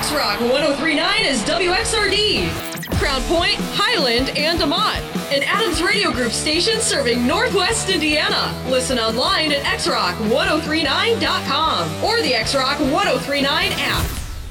X-Rock 1039 is WXRD. Crown Point, Highland, and DeMont. An Adams Radio Group station serving Northwest Indiana. Listen online at xrock1039.com or the X-Rock 1039 app.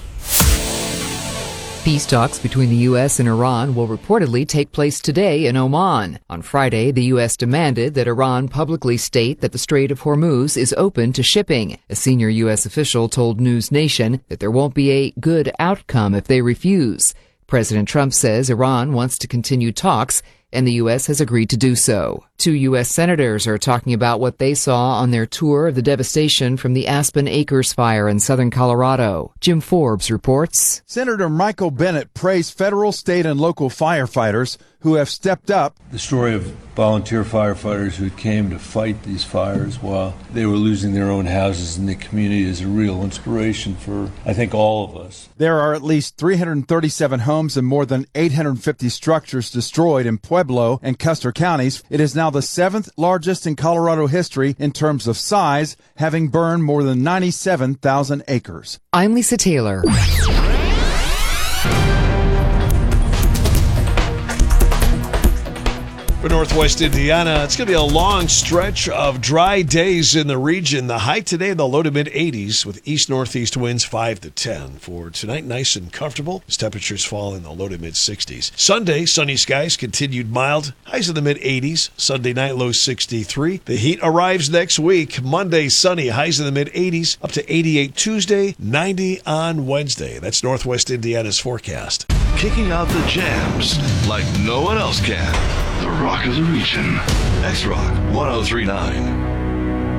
Peace talks between the U.S. and Iran will reportedly take place today in Oman. On Friday, the U.S. demanded that Iran publicly state that the Strait of Hormuz is open to shipping. A senior U.S. official told News Nation that there won't be a good outcome if they refuse. President Trump says Iran wants to continue talks, and the U.S. has agreed to do so. 2 U.S. senators are talking about what they saw on their tour of the devastation from the Aspen Acres fire in southern Colorado. Jim Forbes reports. Senator Michael Bennet praised federal, state, and local firefighters who have stepped up. The story of volunteer firefighters who came to fight these fires while they were losing their own houses in the community is a real inspiration for, I think, all of us. There are at least 337 homes and more than 850 structures destroyed in Pueblo and Custer counties. It is now the 7th largest in Colorado history in terms of size, having burned more than 97,000 acres. I'm Lisa Taylor. For Northwest Indiana, it's going to be a long stretch of dry days in the region. The high today in the low to mid 80s with east-northeast winds 5 to 10. For tonight, nice and comfortable as temperatures fall in the low to mid 60s. Sunday, sunny skies, continued mild, highs in the mid 80s. Sunday night, low 63. The heat arrives next week. Monday, sunny, highs in the mid 80s, up to 88 Tuesday, 90 on Wednesday. That's Northwest Indiana's forecast. Kicking out the jams like no one else can. The rock of the region. X-Rock 1039.